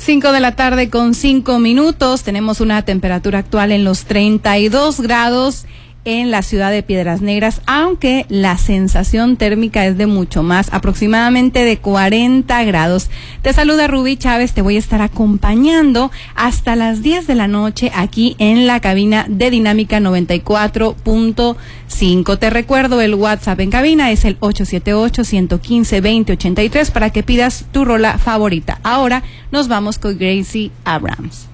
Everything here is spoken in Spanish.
5 de la tarde con 5 minutos. Tenemos una temperatura actual en los 32 grados en la ciudad de Piedras Negras, aunque la sensación térmica es de mucho más, aproximadamente de 40 grados. Te saluda Rubí Chávez, te voy a estar acompañando hasta las 10 de la noche aquí en la cabina de Dinámica 94.5. Te recuerdo, el WhatsApp en cabina es el 878-115-2083 para que pidas tu rola favorita. Ahora nos vamos con Gracie Abrams.